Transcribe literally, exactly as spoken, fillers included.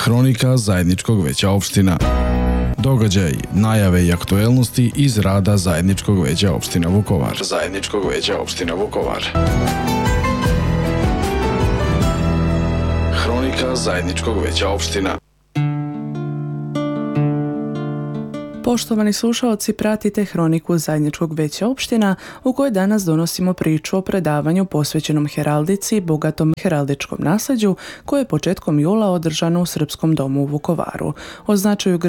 Hronika zajedničkog veća opština. Događaji, najave i aktuelnosti iz rada zajedničkog veća opština Vukovar. Zajedničkog veća opština Vukovar. Hronika zajedničkog veća opština. Poštovani slušaoci, pratite Hroniku zajedničkog veća opština u kojoj danas donosimo priču o predavanju posvećenom heraldici i bogatom heraldičkom nasleđu koje je početkom jula održano u Srpskom domu u Vukovaru. O značaju